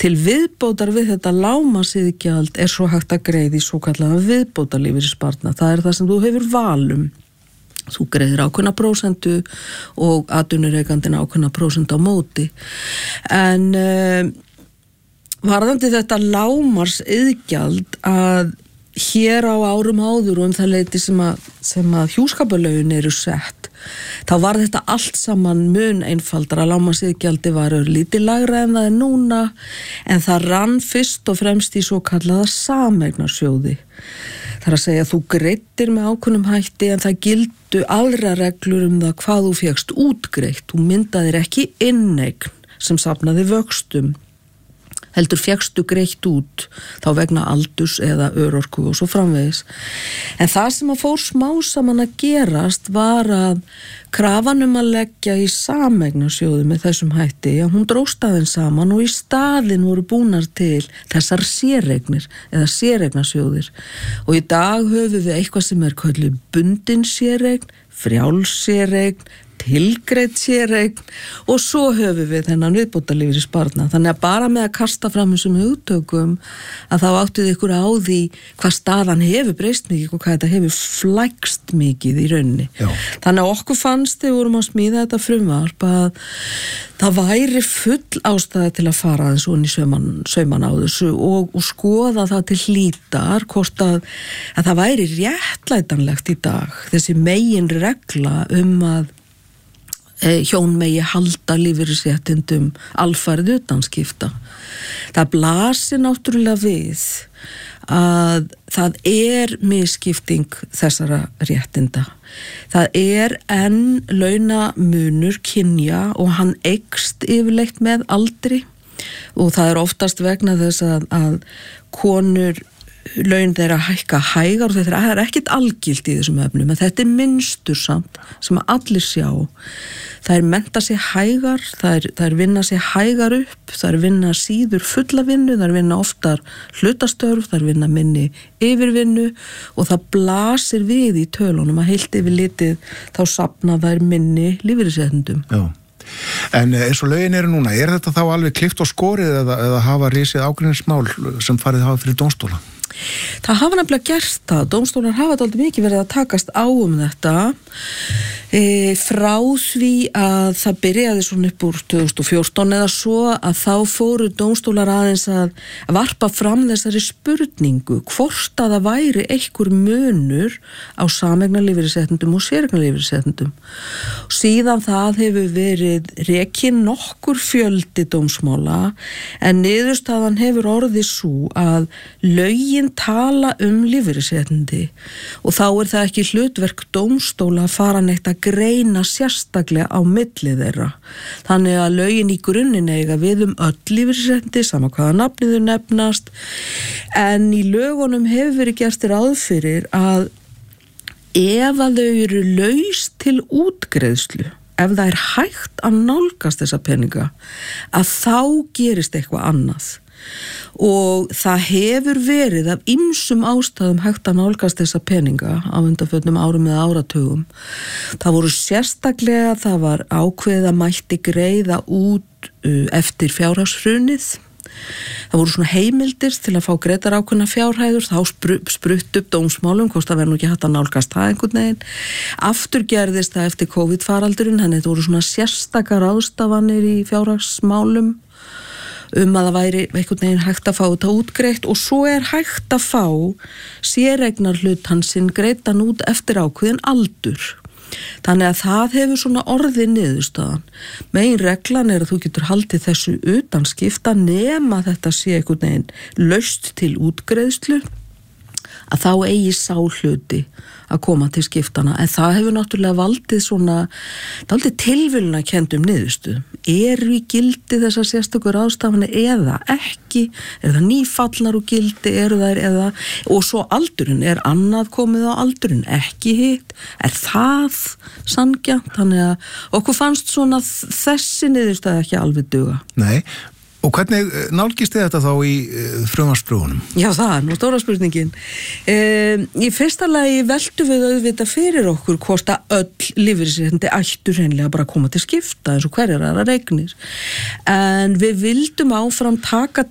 Til viðbótar við þetta lágmarksiðgjald svo hægt að greiða í svokallaðan viðbótarlífeyrissparnað. Það það sem þú hefur valum. Þú greiðir ákveðna prósentu og atvinnurekandinn ákveðna prósentu á móti. En varðandi þetta lágmarksiðgjald að hér á árum áður og það leyti sem að hjúskaparlögin eru sett, þá var þetta allt saman mun einfaldara. Lágmarksiðgjaldi var lítið lægra en það núna, en það rann fyrst og fremst í svo kallaða sameignarsjóði. Það að segja að þú greiddir með ákveðnum hætti en það gildu aðra reglur það hvað þú fékkst útgreitt. Þú myndaðir ekki inneign sem safnaði vöxtum. Heldur fékkstu greitt út þá vegna aldurs eða örorku og svo framvegis. En það sem að fór smá saman að gerast var að krafan að leggja í sameignarsjóði með þessum hætti, hún dróst aðeins saman og í staðinn voru búnar til þessar séreignir eða séreignarsjóðir. Og í dag höfum við eitthvað sem kölluð bundin séreign, frjáls séreign, tilgreidd séreign og svo höfum við þennan viðbótarlífeyrissparnað. Þannig að bara með að kasta fram þessum hugtökum að þá áttuð ykkur á því hvað staðan hefur breyst mikið og hvað þetta hefur flækst mikið í rauninni. Já. Þannig að okkur fannst þegar vorum að smíða þetta frumvarp að það væri full ástæða til að fara aðeins svona í sauman á þessu og skoða það til hlítar hvort að það væri réttlætanlegt í dag þessi megin regla að hjón megi halda lífeyrisréttindum alfarið utanskipta. Það blasir náttúrulega við að það misskipting þessara réttinda. Það enn launamunur kynja og hann eykst yfirleitt með aldri og það oftast vegna þess að konur laun þeirra hækka hægar og þetta ekkert algilt í þessum efnum, en þetta minnstur samt sem að allir sjá. Það mennta sig hægar, það vinna sig hægar upp, það vinna síður fulla vinnu, það vinna oftar hlutastörf, það vinna minni yfirvinnu og það blasir við í tölunum að heilt yfir litið þá safna þær minni lífeyrisréttindum. Já. En eins og lögin eru núna, þetta þá alveg klift og skorið eða hafa risið ágreiningsmál sem farið hafa fyrir dómstóla? Það hafa nefnilega gert það. Dómstólar hafa dálítið mikið verið að takast á þetta frá því að það byrjaði svona upp úr 2014 eða svo að þá fóru dómstólar aðeins að varpa fram þessari spurningu hvort að það væri einhver munur á sameignarlífeyrisréttindum og séreignarlífeyrisréttindum. Síðan það hefur verið rekinn nokkur fjöldi dómsmála en niðurstaðan hefur orðið svo að lögin tala lífeyrisréttindi og þá það ekki hlutverk dómstóla að fara neitt að greina sérstaklega á milli þeirra. Þannig að lögin í grunninn eiga við öll lífeyrisréttindi, sama hvaða nafnið þau nefnast, en í lögunum hefur verið gert ráð fyrir að ef að þau eru laus til útgreiðslu, ef það hægt að nálgast þessa peninga, að þá gerist eitthvað annað. Og það hefur verið af ýmsum ástæðum hægt að nálgast þessa peninga á undanförnum árum eða áratugum. Það voru sérstaklega, það var ákveðið að mætti greiða út eftir fjárhagshrunið. Það voru svona heimildir til að fá greiddar ákveðna fjárhæður, þá sprutt upp dómsmálum, hvort það verður ekki hægt að nálgast það einhvern veginn. Aftur gerðist það eftir COVID-faraldurinn, þannig þetta voru svona sérstakar ráðstafanir í fjárhagsmálum að það væri einhvern veginn hægt að fá þetta útgreitt og svo hægt að fá séreignarhlutansinn greiddan út eftir ákveðin aldur. Þannig að það hefur svona orðið niðurstaðan. Megin reglan að þú getur haldið þessu utanskipta nema þetta sé einhvern veginn laust til útgreiðslu að þá eigi sá hluti að koma til skiptana, en það hefur náttúrulega valdið svona dálítið tilviljunarkenndum niðurstöðum. Í gildi þessar sérstökur ráðstafanir eða ekki, það nýfallar úr gildi, þær eða, og svo aldurinn, annað komið á aldurinn, ekki hitt, það sanngjarnt, þannig að okkur fannst svona þessi niðurstöð ekki alveg duga. Nei. Og hvernig nálgist þið þetta þá í frumvarpsdrögunum? Já, það nú stóra spurningin. Í fyrsta lagi veltum við auðvitað fyrir okkur hvort að öll lífeyrisréttindi ættu hreinlega bara að koma til skipta eins og hverjar aðrar eignir. En við vildum áfram taka